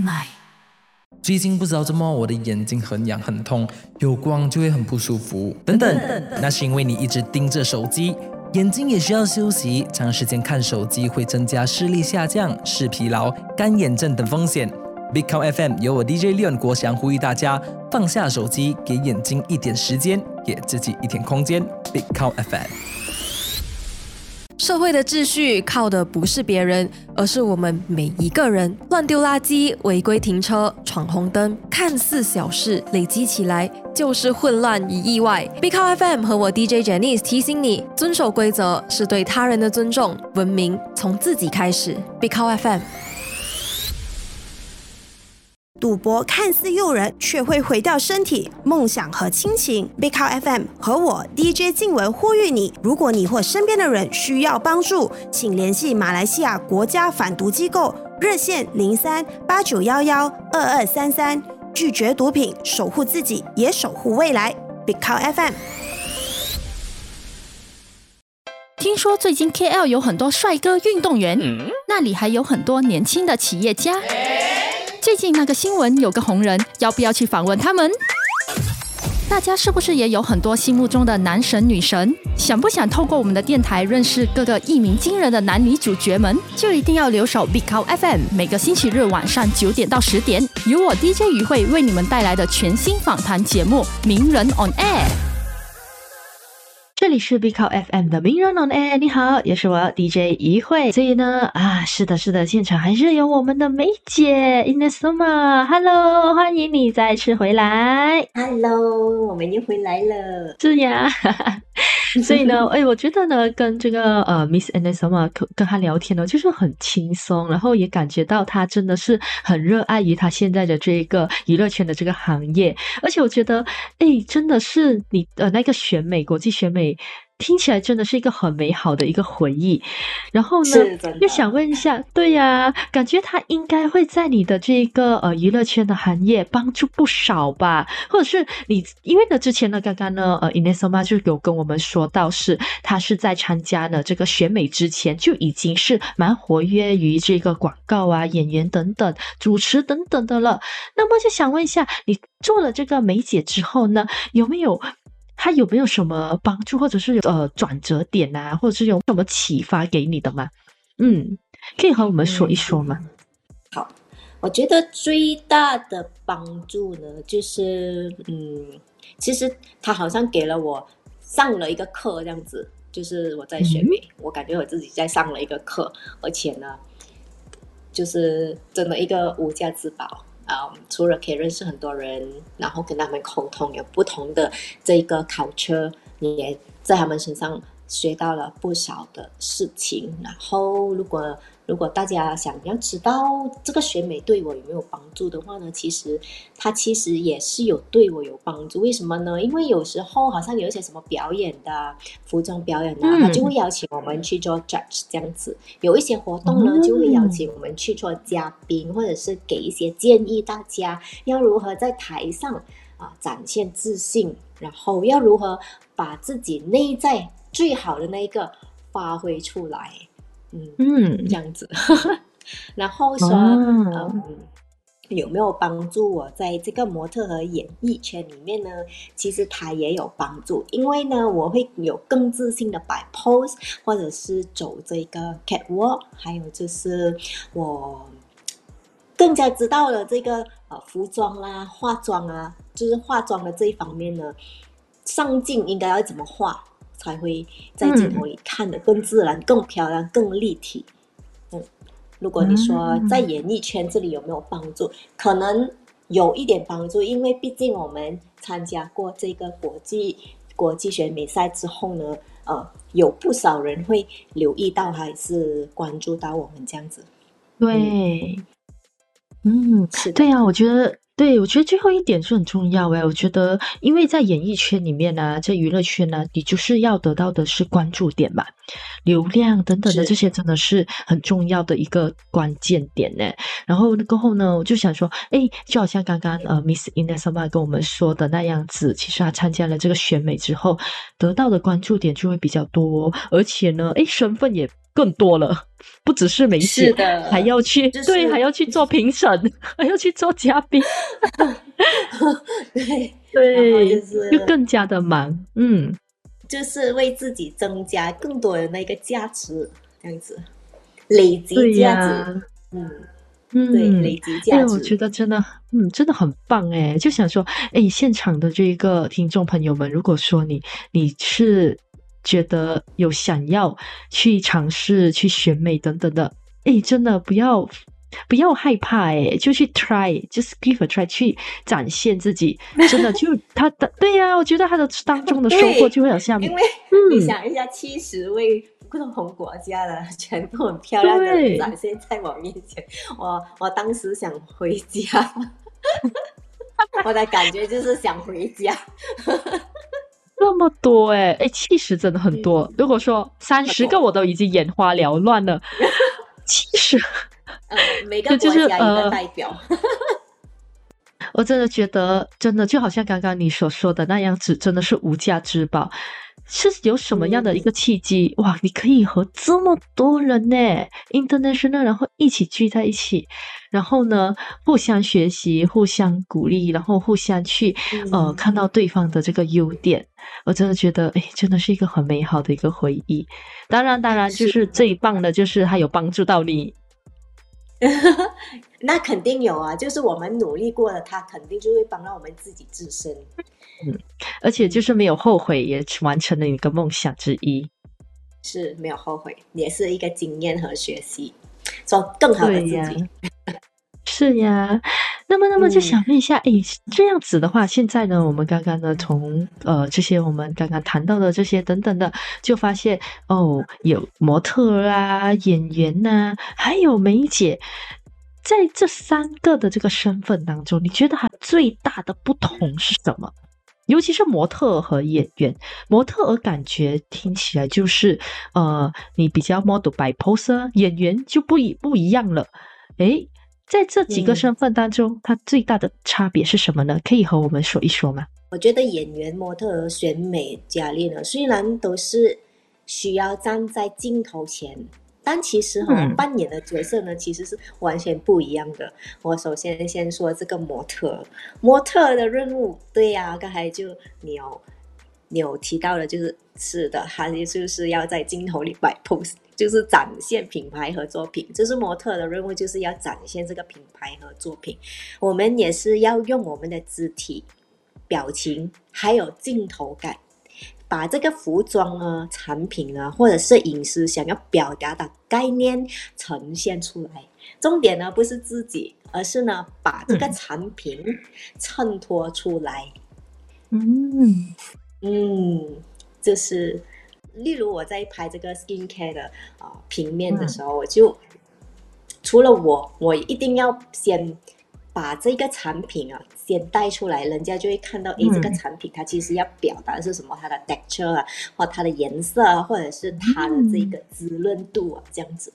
奶。 最近不知道怎么我的眼睛很痒很痛，有光就会很不舒服等等，那是因为你一直盯着手机，眼睛也需要休息，长时间看手机会增加视力下降、视疲劳、干眼症等风险。Big Cow FM 由我 DJ Leon 国祥呼吁大家放下手机，给眼睛一点时间，给自己一点空间。Big Cow FM。 社会的秩序靠的不是别人，而是我们每一个人。乱丢垃圾、违规停车、闯红灯，看似小事，累积起来就是混乱与意外。Big Cow FM 和我 DJ Janice 提醒你，遵守规则是对他人的尊重，文明从自己开始。Big Cow FM。 赌博看似诱人，却会毁掉身体、梦想和亲情。Big Cow FM 和我 DJ 静文呼吁你，如果你或身边的人需要帮助，请联系马来西亚国家反毒机构热线03-8911-2233，拒绝毒品，守护自己，也守护未来。Big Cow FM。 听说最近 KL 有很多帅哥运动员，那里还有很多年轻的企业家。最近那个新闻有个红人，要不要去访问他们？大家是不是也有很多心目中的男神女神？想不想透过我们的电台认识各个一鸣惊人的男女主角们？就一定要留守 Big Cow FM， 每个星期日晚上9点到10点，由我 DJ 于慧为你们带来的全新访谈节目《名人 on Air》。 这里是 Big Cow FM 的名人 on air， 你好，也是我 DJ 于慧。所以呢，是的，现场还是有我们的梅姐 Inesoma， Hello， 欢迎你再次回来。 Hello， 我们又回来了。 是呀，所以呢，我觉得呢，跟这个Miss Inesoma 跟她聊天呢，就是很轻松，然后也感觉到她真的是很热爱于她现在的这个娱乐圈的这个行业，而且我觉得，真的是你那个选美，国际选美。听起来真的是一个很美好的一个回忆，然后呢，就想问一下，对呀，感觉他应该会在你的这个娱乐圈的行业帮助不少吧？或者是你，因为呢之前呢，刚刚呢Inesoma 就有跟我们说到是他是在参加呢这个选美之前就已经是蛮活跃于这个广告啊、演员等等、主持等等的了。那么就想问一下，你做了这个梅姐之后呢，他有没有什么帮助，或者是转折点啊，或者是有什么启发给你的吗？可以和我们说一说吗？ 好，我觉得最大的帮助呢，就是其实他好像给了我上了一个课这样子，就是我在选美，我感觉我自己在上了一个课，而且呢，就是真的一个无价之宝。除了可以认识很多人，然后跟他们沟通，有不同的这个culture，你也在他们身上学到了不少的事情。然后如果大家想要知道这个选美对我有没有帮助的话呢，它其实也是有对我有帮助。为什么呢？因为有时候好像有一些什么表演的服装表演啊，他就会邀请我们去做 judge 这样子。有一些活动呢，就会邀请我们去做嘉宾，或者是给一些建议，大家要如何在台上展现自信，然后要如何把自己内在最好的那一个发挥出来。这样子然后说有没有帮助我在这个模特和演艺圈里面呢？其实它也有帮助，因为呢我会有更自信的摆 pose， 或者是走这个 catwalk， 还有就是我更加知道了这个服装啦、化妆啊，就是化妆的这一方面呢，上镜应该要怎么化才会在镜头里看得更自然、更漂亮、更立体。如果你说在演艺圈这里有没有帮助，可能有一点帮助，因为毕竟我们参加过这个国际选美赛之后呢，有不少人会留意到还是关注到我们这样子。 对，对啊，我觉得最后一点是很重要我觉得因为在演艺圈里面呢，在娱乐圈呢，你就是要得到的是关注点嘛，流量等等的，这些真的是很重要的一个关键点呢。然后过后呢，我就想说就好像刚刚Miss Inesoma 跟我们说的那样子，其实她参加了这个选美之后得到的关注点就会比较多，而且呢身份也更多了，不只是没写， 是的， 还要去、 就是对，还要去做评审，还要去做嘉宾， 对，然后对，就更加的忙， 就是为自己增加更多的那个价值，这样子累积对价呀、 值，对，累积价值。 我觉得真的，真的很棒诶。就想说，现场的这个听众朋友们，如果说你是觉得有想要去尝试去选美等等的，真的不要害怕就去 just give a try 去展现自己，真的就他的对呀、我觉得他的当中的收获就会有下面， 因为你想一下70位不同国家的全部很漂亮的人展现在我面前，我当时想回家我的感觉就是想回家那么多70真的很多，如果说30个我都已经眼花缭乱了70 每个国家一个代表我真的觉得真的就好像刚刚你所说的那样子，真的是无价之宝。是有什么样的一个契机，哇你可以和这么多人呢 international 然后一起聚在一起，然后呢互相学习互相鼓励，然后互相去看到对方的这个优点，我真的觉得真的是一个很美好的一个回忆。当然就是最棒的就是它有帮助到你那肯定有啊，就是我们努力过了，他肯定就会帮到我们自己自身。 而且就是没有后悔，也完成了你的梦想之一。 是没有后悔，也是一个经验和学习，做更好的自己。 是呀，那么就想问一下，这样子的话，现在呢，我们刚刚呢从这些我们刚刚谈到的这些等等的，就发现有模特啊、演员啊，还有梅姐，在这3个的这个身份当中，你觉得它最大的不同是什么？尤其是模特和演员，模特儿感觉听起来就是你比较 model by pose， 演员就不一样了。在这几个身份当中，它最大的差别是什么呢？可以和我们说一说吗？ 我觉得演员、模特儿、选美、佳丽呢，虽然都是需要站在镜头前，但其实扮演的角色呢，其实是完全不一样的。我首先说这个模特的任务，对呀，刚才就你有提到的，是的，他就是要在镜头里摆 pose， 就是展现品牌和作品。就是模特的任务，就是要展现这个品牌和作品。我们也是要用我们的肢体、表情还有镜头感，把这个服装啊、产品啊，或者是影视想要表达的概念呈现出来。重点呢不是自己，而是呢把这个产品衬托出来。就是例如我在拍这个 skincare 的平面的时候，我就除了我一定要先把这个产品先带出来，人家就会看到这个产品它其实要表达的是什么，它的 texture 啊，或它的颜色啊，或者是它的这个滋润度啊，这样子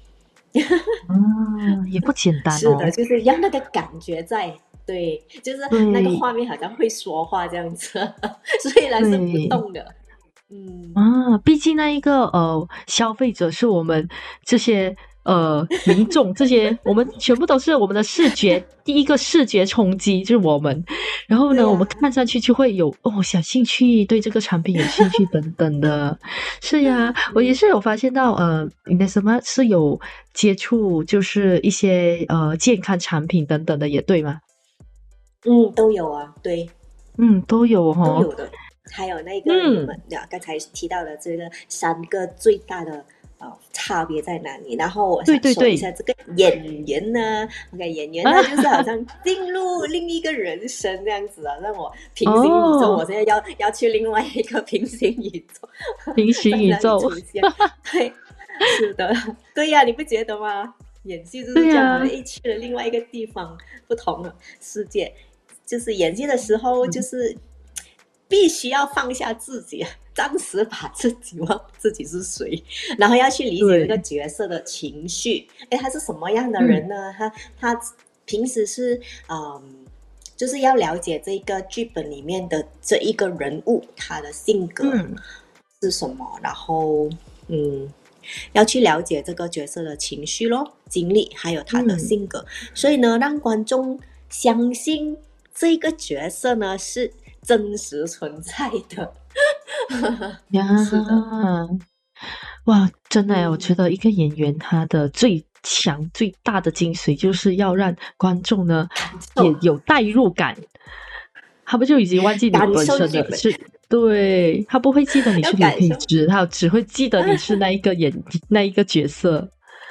也不简单是的，就是让那个感觉在，对，就是那个画面好像会说话这样子虽然是不动的。 毕竟那一个消费者是我们这些民众，这些我们全部都是我们的视觉第一个视觉冲击就是我们，然后呢我们看上去就会有小兴趣，对这个产品有兴趣等等的。是呀，我也是有发现到你的什么是有接触就是一些健康产品等等的也对吗？ 都有啊，对， 都有都有的。还有那个你们刚才提到的这个3个最大的差别在哪里？然后我想说一下这个演员呢，OK， 演员呢就是好像进入另一个人生这样子让我平行宇宙，我现在要去另外一个平行宇宙出现对，是的，对呀，你不觉得吗？演戏就是这样的，去了另外一个地方，不同的世界。就是演戏的时候，就是必须要放下自己，暂时把自己忘自己是谁，然后要去理解这个角色的情绪。他是什么样的人呢？他平时是就是要了解这个剧本里面的这一个人物，他的性格是什么，然后要去了解这个角色的情绪咯、经历，还有他的性格。所以呢，让观众相信这个角色呢是真实存在的。 呀， 是的， 哇，真的耶，我觉得一个演员他的最强最大的精髓就是要让观众呢也有代入感，他们就已经忘记你感本受剧本身的是。对，他不会记得你是刘要感受。 佩芝，他只会记得你是那一个那一个角色。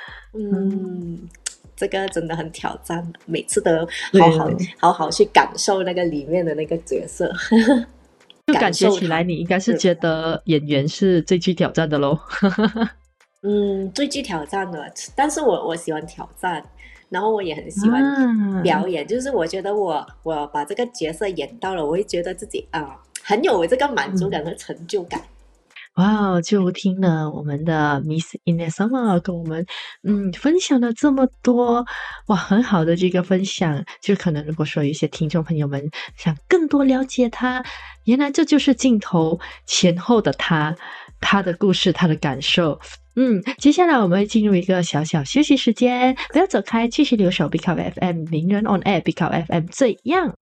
这个真的很挑战，每次都对好好去感受那个里面的那个角色。 就感觉起感受它来你应该是觉得演员是最具挑战的咯。 最具挑战的，但是我喜欢挑战，然后我也很喜欢表演，就是我觉得我把这个角色演到了，我会觉得自己很有这个满足感和成就感。 哇，就听了我们的 Miss Inesama 跟我们分享了这么多，哇，很好的这个分享。就可能如果说有一些听众朋友们想更多了解他，原来这就是镜头前后的他的故事，他的感受。接下来我们会进入一个小小休息时间，不要走开，继续留守 Pick Up FM 名人 on air， Pick Up FM 最样。